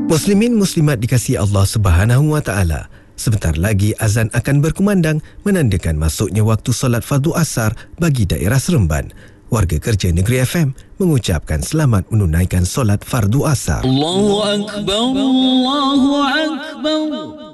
Muslimin muslimat dikasihi Allah Subhanahu wa taala. Sebentar lagi azan akan berkumandang menandakan masuknya waktu solat fardu asar bagi daerah Seremban. Warga kerja Negeri FM mengucapkan selamat menunaikan solat fardu asar. Allahu Akbar, Allahu Akbar.